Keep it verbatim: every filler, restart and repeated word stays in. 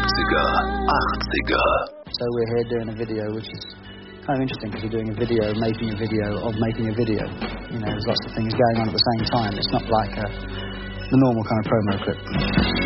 siebziger, achtziger. So we're here doing a video which is kind of interesting because we're doing a video, making a video of making a video. You know, there's lots of things going on at the same time. It's not like a, the normal kind of promo clip.